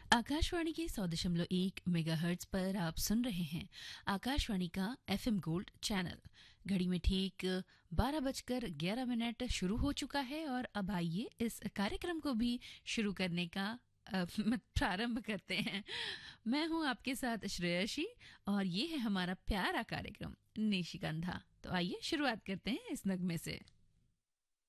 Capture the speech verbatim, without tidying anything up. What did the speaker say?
आकाशवाणी के सौ दशमलव एक मेगाहर्ट्ज पर आप सुन रहे हैं आकाशवाणी का एफएम गोल्ड चैनल। घड़ी में ठीक बारह बजकर ग्यारह मिनट शुरू हो चुका है और अब आइए इस कार्यक्रम को भी शुरू करने का अ, प्रारंभ करते हैं। मैं हूं आपके साथ श्रेयसी और ये है हमारा प्यारा कार्यक्रम निशिगंधा। तो आइए शुरुआत करते हैं इस नगमे से।